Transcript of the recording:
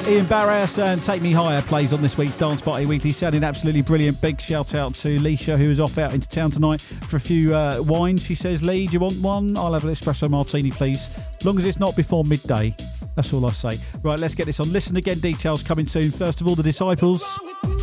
Ian Barras and Take Me Higher plays on this week's Dance Party Weekly, sounding absolutely brilliant. Big shout out to Leisha, who is off out into town tonight for a few wines. She says, Lee, do you want one? I'll have an espresso martini, please. As long as it's not before midday. That's all I say. Right, let's get this on. Listen again, details coming soon. First of all, The Disciples.